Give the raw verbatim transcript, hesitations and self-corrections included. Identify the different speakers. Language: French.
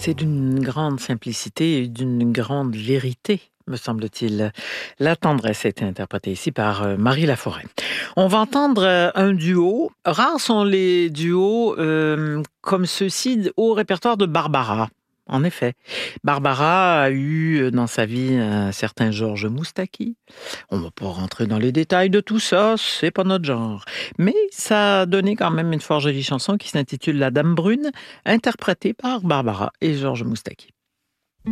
Speaker 1: C'est d'une grande simplicité et d'une grande vérité, me semble-t-il. La tendresse a été interprétée ici par euh, Marie Laforêt. On va entendre euh, un duo. Rares sont les duos euh, comme ceux-ci au répertoire de Barbara. En effet, Barbara a eu euh, dans sa vie un certain Georges Moustaki. On va pas rentrer dans les détails de tout ça, c'est pas notre genre. Mais ça a donné quand même une fort jolie chanson qui s'intitule La Dame Brune, interprétée par Barbara et Georges Moustaki.